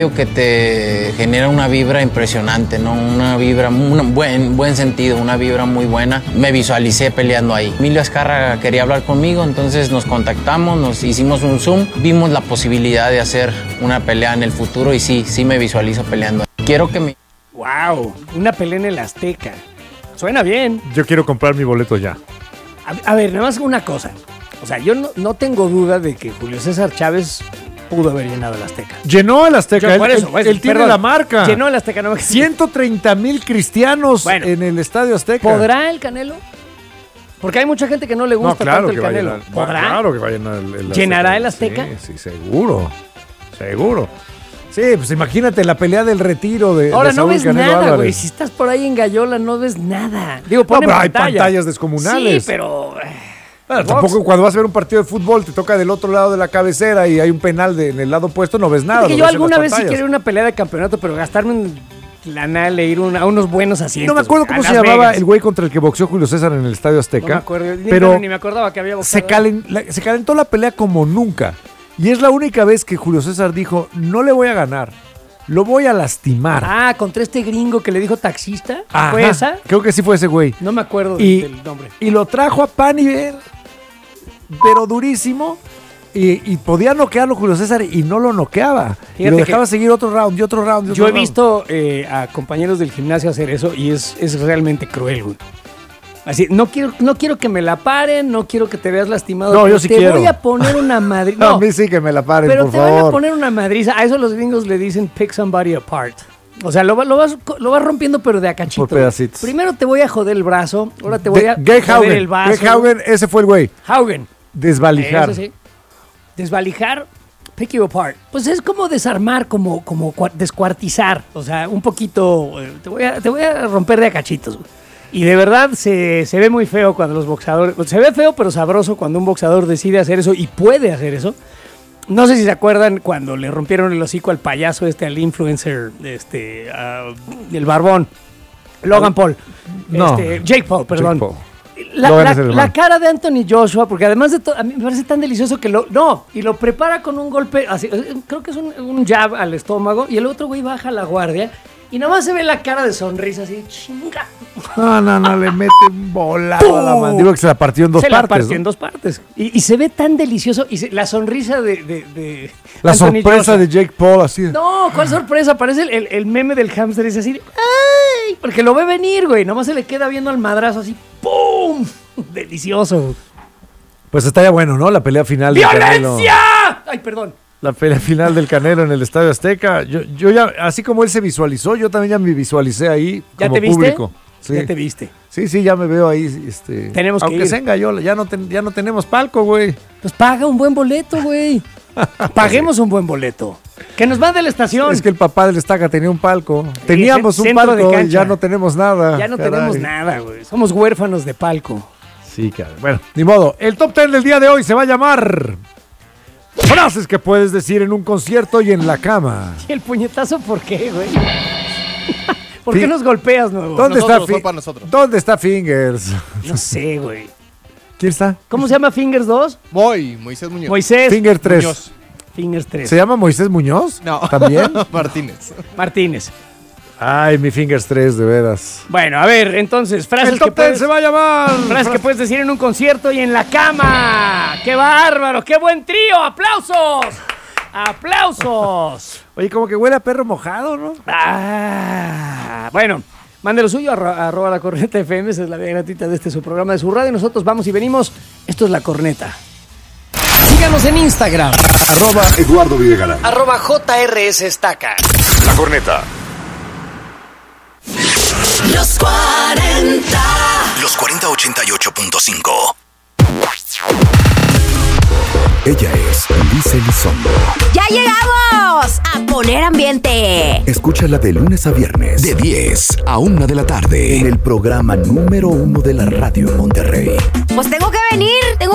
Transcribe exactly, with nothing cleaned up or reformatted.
Que te genera una vibra impresionante, ¿no? Una vibra, un buen, buen sentido, una vibra muy buena. Me visualicé peleando ahí. Emilio Azcárraga quería hablar conmigo, entonces nos contactamos, nos hicimos un Zoom, vimos la posibilidad de hacer una pelea en el futuro y sí, sí me visualizo peleando. Quiero que me... ¡Wow! Una pelea en el Azteca. Suena bien. Yo quiero comprar mi boleto ya. A, a ver, nada más una cosa. O sea, yo no, no tengo duda de que Julio César Chávez pudo haber llenado el Azteca. Llenó el Azteca. Yo, él, por eso, él, pues, él tiene perdón, la marca. Llenó el Azteca. No me... ciento treinta mil cristianos bueno, en el Estadio Azteca. ¿Podrá el Canelo? Porque hay mucha gente que no le gusta no, claro tanto el Canelo. Llenar, ¿Podrá? Claro que va a llenar el, el ¿Llenará el Azteca? Sí, sí, seguro. Seguro. Sí, pues imagínate la pelea del retiro de Ahora de no Saúl ves Canelo nada, Álvarez. güey. Si estás por ahí en Gallola no ves nada. Digo, pon no, en pero pantalla. hay pantallas descomunales. Sí, pero... Bueno, tampoco cuando vas a ver un partido de fútbol te toca del otro lado de la cabecera y hay un penal de, en el lado opuesto, no ves nada. Que no yo ves alguna vez sí pantallas. quiero una pelea de campeonato, pero gastarme un lanal e ir un, a unos buenos asientos. No me acuerdo cómo se llamaba Vegas. El güey contra el que boxeó Julio César en el Estadio Azteca. No me acuerdo, ni, pero ni me acordaba que había boxeado. Se, calen, la, se calentó la pelea como nunca. Y es la única vez que Julio César dijo, no le voy a ganar, lo voy a lastimar. Ah, contra este gringo que le dijo taxista. Ajá, ¿Fue esa? Creo que sí fue ese güey. No me acuerdo y, del nombre. Y lo trajo a pan y ver, pero durísimo. Y, y podía noquearlo Julio César y no lo noqueaba. Fíjate y lo dejaba seguir otro round y otro round. Y otro yo he round. visto eh, a compañeros del gimnasio hacer eso y es, es realmente cruel, güey. Así, no quiero, no quiero que me la paren, no quiero que te veas lastimado. No, yo sí te quiero. Te voy a poner una madriza. No, a mí sí que me la paren, pero por te favor. van a poner una madriza. A eso los gringos le dicen pick somebody apart. O sea, lo, lo, vas, lo vas rompiendo, pero de a cachito. Por pedacitos. Primero te voy a joder el brazo, ahora te voy a de, joder Haugen, el vaso. Gay Haugen, ese fue el güey. Haugen. Desvalijar. Eso sí. Desvalijar, pick you apart. Pues es como desarmar, como, como descuartizar. O sea, un poquito. Te voy a, te voy a romper de a cachitos, güey. Y de verdad se, se ve muy feo cuando los boxeadores... Se ve feo pero sabroso cuando un boxeador decide hacer eso y puede hacer eso. No sé si se acuerdan cuando le rompieron el hocico al payaso este, al influencer, este, uh, el barbón, Logan Paul. No. Este, Jake Paul, perdón. Jake Paul. La, la, la cara de Anthony Joshua, porque además de todo, a mí me parece tan delicioso que lo... No, y lo prepara con un golpe, así, creo que es un, un jab al estómago, y el otro güey baja la guardia... Y nomás se ve la cara de sonrisa así, chinga. No, no, no, le mete un volado a la mandíbula que se la partió en dos se partes. Se la partió ¿no? en dos partes. Y, y se ve tan delicioso. Y se, la sonrisa de... de, de la Anthony sorpresa Joshua. de Jake Paul, así. No, ¿cuál sorpresa? Parece el, el, el meme del hámster, es así, de, ¡ay! Porque lo ve venir, güey. Nomás se le queda viendo al madrazo así, ¡pum! Delicioso. Pues está ya bueno, ¿no? La pelea final. ¡Violencia! Ay, perdón. La pelea final del Canelo en el Estadio Azteca. Yo, yo ya, así como él se visualizó, yo también ya me visualicé ahí ¿Ya como te viste? público. Sí. Ya te viste. Sí, sí, ya me veo ahí. Este, tenemos aunque que ir. se engañó, ya no, ten, ya no tenemos palco, güey. Pues paga un buen boleto, güey. Paguemos un buen boleto. Que nos mande a la estación. Es que el papá del Estaca tenía un palco. Teníamos un palco y ya no tenemos nada. Ya no caray. tenemos nada, güey. Somos huérfanos de palco. Sí, caray. Bueno, ni modo. El top ten del día de hoy se va a llamar... Frases que puedes decir en un concierto y en la cama. ¿Y el puñetazo por qué, güey? ¿Por qué nos golpeas, nuevo? ¿Dónde nosotros, está, fue para nosotros. ¿Dónde está Fingers? No sé, güey. ¿Quién está? ¿Cómo se llama Fingers dos? Moy, Moisés Muñoz. Moisés. Finger tres. Muñoz. Fingers tres. ¿Se llama Moisés Muñoz? No. ¿También? Martínez. Martínez. Ay, mi Fingers tres, de veras. Bueno, a ver, entonces, frases El top que puedes... ten se va a llamar... Frases que puedes decir en un concierto y en la cama. ¡Qué bárbaro! ¡Qué buen trío! ¡Aplausos! ¡Aplausos! Oye, como que huele a perro mojado, ¿no? Ah, bueno, mande lo suyo, arroba, arroba la corneta F M, esa es la vía gratuita de este su programa de su radio. Nosotros vamos y venimos. Esto es La Corneta. Síganos en Instagram. Arroba Eduardo Videgaray. Arroba J R S Estaca. La Corneta. Los cuarenta. Los cuarenta ochenta y ocho punto cinco. Ella es Liz Elizondo. ¡Ya llegamos! A poner ambiente. Escúchala de lunes a viernes. De diez a una de la tarde. En el programa número uno de la radio en Monterrey. Pues tengo que venir. Tengo